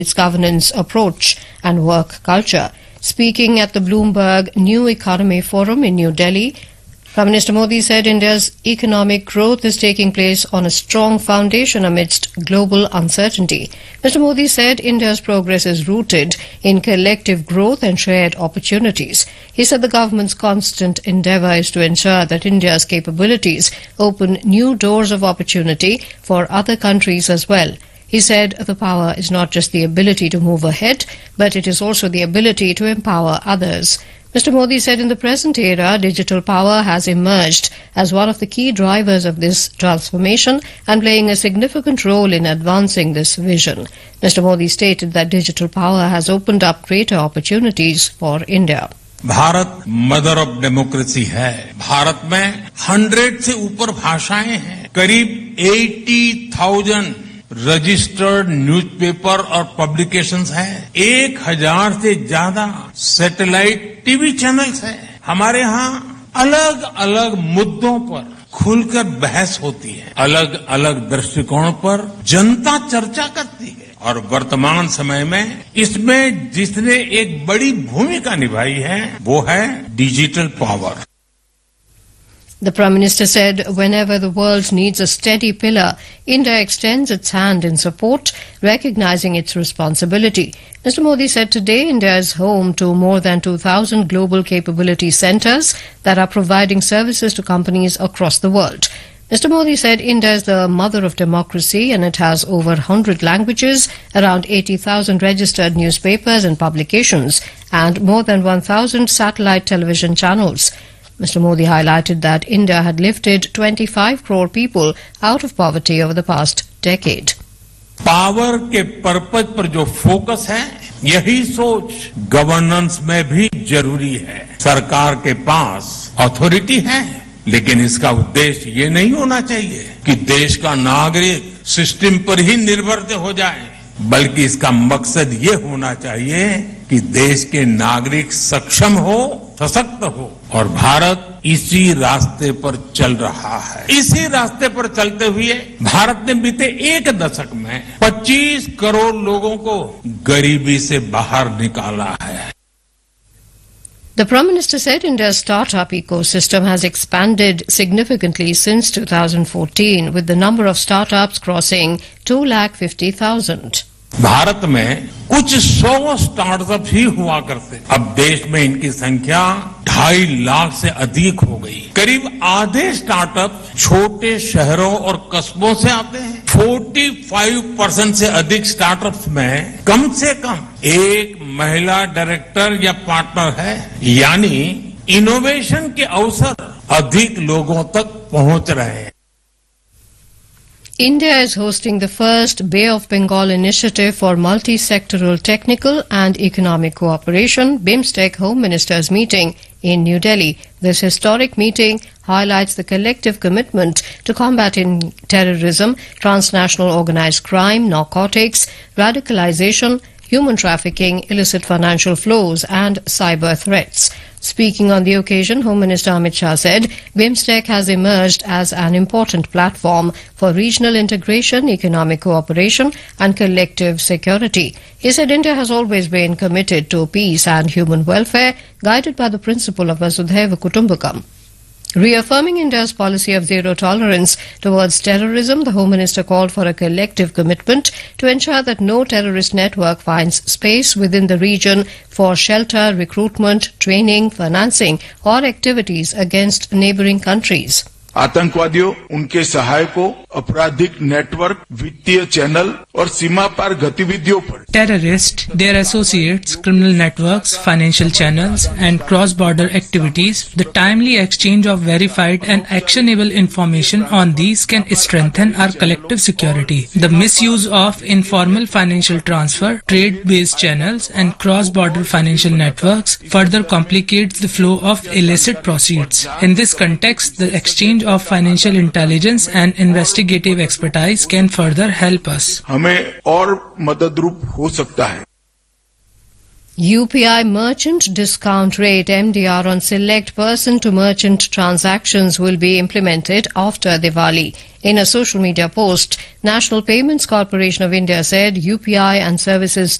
its governance approach and work culture. Speaking at the Bloomberg New Economy Forum in New Delhi, Prime Minister Modi said India's economic growth is taking place on a strong foundation amidst global uncertainty. Mr. Modi said India's progress is rooted in collective growth and shared opportunities. He said the government's constant endeavour is to ensure that India's capabilities open new doors of opportunity for other countries as well. He said the power is not just the ability to move ahead, but it is also the ability to empower others. Mr. Modi said in the present era, digital power has emerged as one of the key drivers of this transformation and playing a significant role in advancing this vision. Mr. Modi stated that digital power has opened up greater opportunities for India. Bharat mother of democracy है। भारत में 100 से ऊपर भाषाएं हैं। करीब 80,000 registered newspaper और publications हैं। 1000 से ज्यादा सैटेलाइट टीवी चैनल्स हैं। हमारे यहाँ अलग अलग मुद्दों पर खुलकर बहस होती है। अलग अलग दृष्टिकोण पर जनता चर्चा करती है। और वर्तमान समय में इसमें जिसने एक बड़ी भूमिका निभाई है वो है digital power. The Prime Minister said whenever the world needs a steady pillar, India extends its hand in support, recognizing its responsibility. Mr. Modi said today India is home to more than 2,000 global capability centers that are providing services to companies across the world. Mr. Modi said India is the mother of democracy and it has over 100 languages, around 80,000 registered newspapers and publications, and more than 1,000 satellite television channels. Mr. Modi highlighted that India had lifted 25 crore people out of poverty over the past decade. Power के purpose पर जो focus है यही सोच governance में भी जरूरी है। सरकार के पास अथॉरिटी है लेकिन इसका उद्देश्य ये नहीं होना चाहिए कि देश का नागरिक सिस्टम पर ही निर्भर हो जाए, बल्कि इसका मकसद ये होना चाहिए कि देश के नागरिक सक्षम हो, सशक्त हो। और भारत इसी रास्ते पर चल रहा है। इसी रास्ते पर चलते हुए भारत ने बीते एक दशक में 25 करोड़ लोगों को गरीबी से बाहर निकाला है। The Prime Minister said India's startup ecosystem has expanded significantly since 2014, with the number of startups crossing 250,000. Bharat में कुछ 100 स्टार्टअप ही हुआ करते, अब देश में इनकी संख्या 2.5 लाख से अधिक हो गई। करीब आधे स्टार्टअप छोटे शहरों और कस्बों से आते हैं। 45% से अधिक स्टार्टअप्स में कम से कम एक महिला डायरेक्टर या पार्टनर है, यानी इनोवेशन के अवसर अधिक लोगों तक पहुंच रहे हैं। India is hosting the first Bay of Bengal initiative for multi-sectoral technical and economic cooperation, BIMSTEC Home Ministers meeting in New Delhi. This historic meeting highlights the collective commitment to combating terrorism, transnational organized crime, narcotics, radicalization, human trafficking, illicit financial flows and cyber threats. Speaking on the occasion, Home Minister Amit Shah said BIMSTEC has emerged as an important platform for regional integration, economic cooperation and collective security. He said India has always been committed to peace and human welfare, guided by the principle of Vasudhaiva Kutumbakam. Reaffirming India's policy of zero tolerance towards terrorism, the Home Minister called for a collective commitment to ensure that no terrorist network finds space within the region for shelter, recruitment, training, financing or activities against neighbouring countries. आतंकवादियों, उनके सहायकों, आपराधिक network, वित्तीय channel और सीमा पार गतिविधियों पर terrorists, their associates, criminal networks, financial channels and cross-border activities, the timely exchange of verified and actionable information on these can strengthen our collective security. The misuse of informal financial transfer, trade-based channels and cross-border financial networks further complicates the flow of illicit proceeds. In this context, the exchange of financial intelligence and investigative expertise can further help us. हमें और मददरूप हो सकता है। UPI merchant discount rate MDR on select person-to-merchant transactions will be implemented after Diwali. In a social media post, National Payments Corporation of India said UPI and services